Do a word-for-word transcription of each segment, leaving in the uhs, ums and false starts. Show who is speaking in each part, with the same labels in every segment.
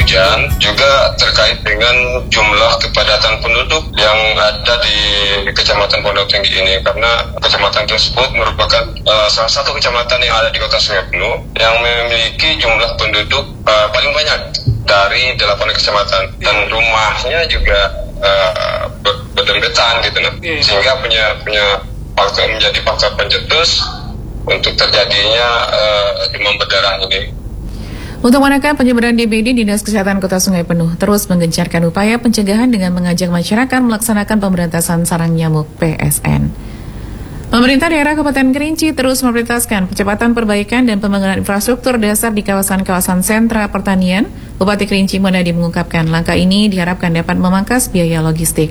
Speaker 1: hujan, juga terkait dengan jumlah kepadatan penduduk yang ada di Kecamatan Pondok Tinggi ini, karena kecamatan tersebut merupakan uh, salah satu kecamatan yang ada di Kota Sungai Penuh yang memiliki jumlah penduduk uh, paling banyak dari delapan kecamatan, dan rumahnya juga uh, berdempetan gitu, nah. Sehingga punya punya faktor, menjadi faktor pencetus untuk terjadinya uh, demam berdarah ini.
Speaker 2: Untuk menekan penyebaran D B D, Dinas Kesehatan Kota Sungai Penuh terus menggencarkan upaya pencegahan dengan mengajak masyarakat melaksanakan pemberantasan sarang nyamuk P S N. Pemerintah daerah Kabupaten Kerinci terus memprioritaskan percepatan perbaikan dan pembangunan infrastruktur dasar di kawasan-kawasan sentra pertanian. Bupati Kerinci Monadi mengungkapkan langkah ini diharapkan dapat memangkas biaya logistik.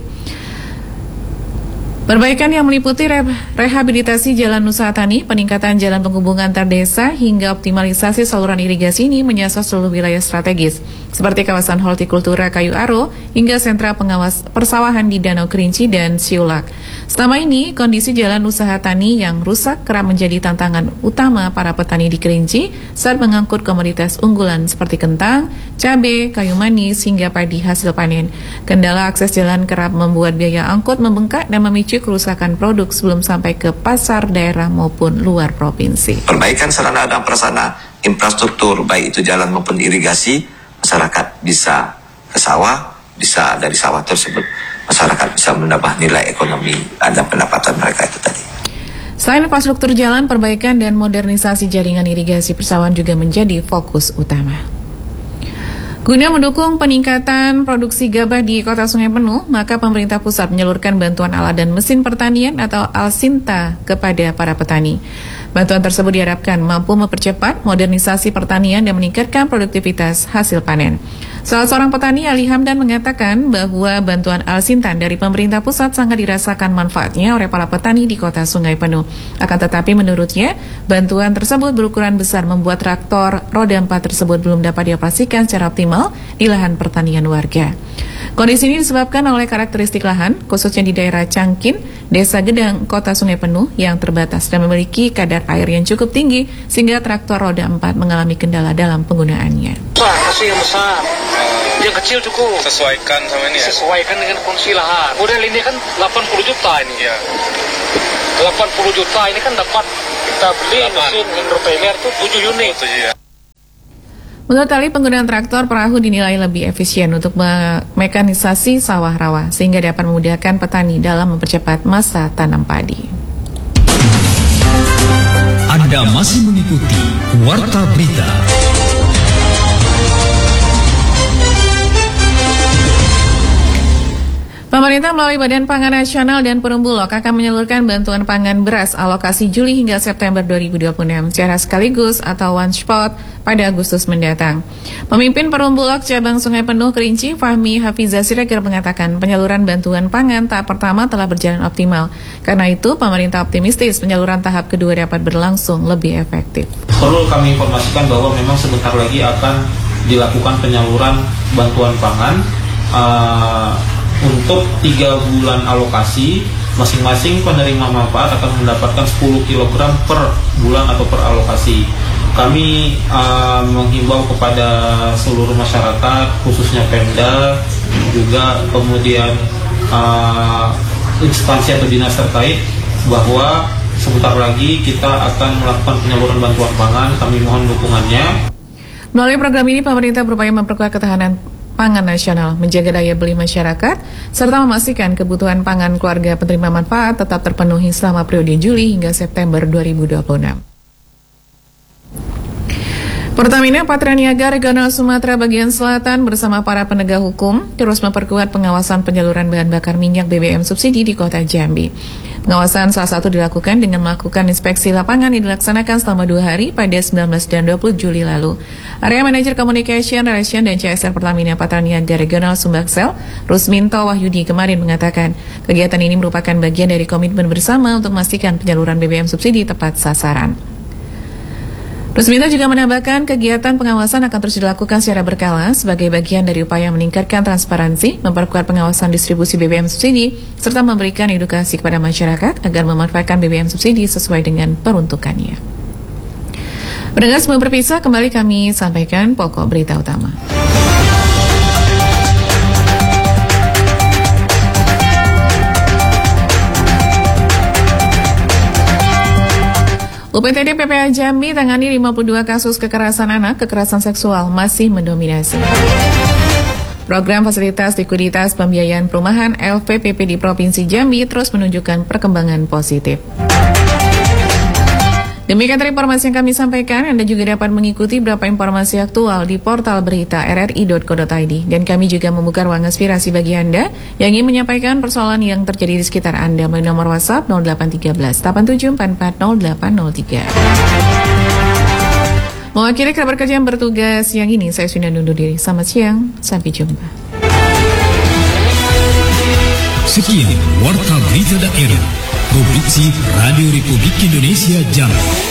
Speaker 2: Perbaikan yang meliputi re- rehabilitasi jalan usaha tani, peningkatan jalan penghubungan antar desa, hingga optimalisasi saluran irigasi ini menyasar seluruh wilayah strategis, seperti kawasan hortikultura Kayu Aro, hingga sentra pengawas persawahan di Danau Kerinci dan Siulak. Selama ini, kondisi jalan usaha tani yang rusak kerap menjadi tantangan utama para petani di Kerinci saat mengangkut komoditas unggulan seperti kentang, cabai, kayu manis, hingga padi hasil panen. Kendala akses jalan kerap membuat biaya angkut membengkak dan memicu kerusakan produk sebelum sampai ke pasar daerah maupun luar provinsi.
Speaker 3: Perbaikan sarana dan prasarana infrastruktur, baik itu jalan maupun irigasi, masyarakat bisa ke sawah, bisa dari sawah tersebut masyarakat bisa menambah nilai ekonomi dan pendapatan mereka itu tadi.
Speaker 2: Selain infrastruktur jalan, perbaikan dan modernisasi jaringan irigasi persawahan juga menjadi fokus utama. Guna mendukung peningkatan produksi gabah di Kota Sungai Penuh, maka pemerintah pusat menyalurkan bantuan alat dan mesin pertanian atau Alsinta kepada para petani. Bantuan tersebut diharapkan mampu mempercepat modernisasi pertanian dan meningkatkan produktivitas hasil panen. Salah seorang petani, Ali Hamdan, mengatakan bahwa bantuan Alsinta dari pemerintah pusat sangat dirasakan manfaatnya oleh para petani di Kota Sungai Penuh. Akan tetapi menurutnya, bantuan tersebut berukuran besar membuat traktor roda empat tersebut belum dapat dioperasikan secara optimal di lahan pertanian warga. Kondisi ini disebabkan oleh karakteristik lahan, khususnya di daerah Cangkin, Desa Gedang, Kota Sungai Penuh yang terbatas dan memiliki kadar air yang cukup tinggi sehingga traktor roda empat mengalami kendala dalam penggunaannya.
Speaker 4: Pak, kasih yang besar. Yang kecil cukup.
Speaker 1: Sesuaikan sama ini ya?
Speaker 4: Sesuaikan dengan kondisi lahan. Model ini kan delapan puluh juta ini.
Speaker 1: Ya.
Speaker 4: delapan puluh juta ini kan dapat kita beli mesin hidropeler itu tujuh unit. tujuh ya.
Speaker 2: Menurut Ali, penggunaan traktor perahu dinilai lebih efisien untuk mekanisasi sawah rawa sehingga dapat memudahkan petani dalam mempercepat masa tanam padi.
Speaker 5: Anda masih mengikuti Warta Berita.
Speaker 2: Pemerintah melalui Badan Pangan Nasional dan Perum Bulog akan menyalurkan bantuan pangan beras alokasi Juli hingga September dua ribu dua puluh enam secara sekaligus atau one shot pada Agustus mendatang. Pemimpin Perum Bulog Cabang Sungai Penuh Kerinci, Fahmi Hafizah Siregar, mengatakan penyaluran bantuan pangan tahap pertama telah berjalan optimal. Karena itu, pemerintah optimistis penyaluran tahap kedua dapat berlangsung lebih efektif.
Speaker 6: Perlu kami informasikan bahwa memang sebentar lagi akan dilakukan penyaluran bantuan pangan uh, untuk tiga bulan alokasi. Masing-masing penerima manfaat akan mendapatkan sepuluh kilogram per bulan atau per alokasi. Kami uh, menghimbau kepada seluruh masyarakat, khususnya Pemda, juga kemudian uh, instansi atau dinas terkait, bahwa sebentar lagi kita akan melakukan penyaluran bantuan pangan. Kami mohon dukungannya.
Speaker 2: Melalui program ini, pemerintah berupaya memperkuat ketahanan pangan nasional, menjaga daya beli masyarakat, serta memastikan kebutuhan pangan keluarga penerima manfaat tetap terpenuhi selama periode Juli hingga September dua ribu dua puluh enam. Pertamina Patraniaga Regional Sumatera Bagian Selatan bersama para penegak hukum terus memperkuat pengawasan penyaluran bahan bakar minyak B B M subsidi di Kota Jambi. Pengawasan salah satu dilakukan dengan melakukan inspeksi lapangan yang dilaksanakan selama dua hari pada sembilan belas dan dua puluh Juli lalu. Area Manager Communication, Relation, dan C S R Pertamina Patraniaga Regional Sumbaksel, Rusminto Wahyudi, kemarin mengatakan kegiatan ini merupakan bagian dari komitmen bersama untuk memastikan penyaluran B B M subsidi tepat sasaran. Rusminto juga menambahkan kegiatan pengawasan akan terus dilakukan secara berkala sebagai bagian dari upaya meningkatkan transparansi, memperkuat pengawasan distribusi B B M subsidi, serta memberikan edukasi kepada masyarakat agar memanfaatkan B B M subsidi sesuai dengan peruntukannya. Pendengar sebelum berpisah, kembali kami sampaikan pokok berita utama. U P T D P P A Jambi tangani lima puluh dua kasus kekerasan anak, kekerasan seksual masih mendominasi. Program Fasilitas Likuiditas Pembiayaan Perumahan L P P P di Provinsi Jambi terus menunjukkan perkembangan positif. Demikian tadi informasi yang kami sampaikan. Anda juga dapat mengikuti beberapa informasi aktual di portal berita r r i dot co dot i d. Dan kami juga membuka ruang aspirasi bagi Anda yang ingin menyampaikan persoalan yang terjadi di sekitar Anda melalui nomor WhatsApp nol delapan satu tiga delapan tujuh empat empat nol delapan nol tiga. Mewakili kabar kerja yang bertugas siang ini, saya sudah undur diri. Selamat siang, sampai jumpa.
Speaker 5: Sekian Warta Berita Daerah, Produksi Radio Republik Indonesia Jambi.